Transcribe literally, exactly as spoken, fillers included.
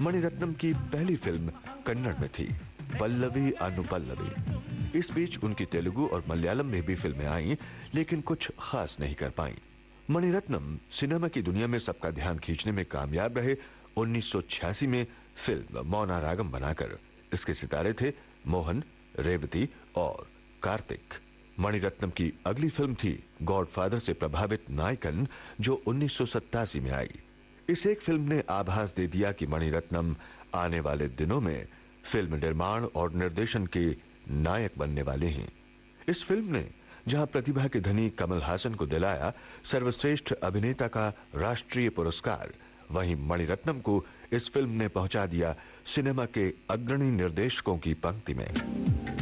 मणिरत्नम की पहली फिल्म कन्नड़ में थी, पल्लवी अनुपल्लवी। इस बीच उनकी तेलुगु और मलयालम में भी फिल्में आईं, लेकिन कुछ खास नहीं कर पाईं। मणिरत्नम सिनेमा की दुनिया में सबका ध्यान खींचने में कामयाब रहे। उन्नीस सौ छियासी में फिल्म मौना रागम बनाकर इसके सितारे थे मोहन, रेवती और कार्तिक। मणिरत्नम की अगली फिल्म थी गॉडफादर से प्रभावित नायकन, जो उन्नीस सौ सत्तासी में आई। इस एक फिल्म ने आभास दे दिया कि मणिरत्नम आने वाले दिनों में फिल्म निर्माण और निर्देशन के नायक बनने वाले हैं। इस फिल्म ने जहां प्रतिभा के धनी कमल हासन को दिलाया सर्वश्रेष्ठ अभिनेता का राष्ट्रीय पुरस्कार, वहीं मणिरत्नम को इस फिल्म ने पहुंचा दिया सिनेमा के अग्रणी निर्देशकों की पंक्ति में।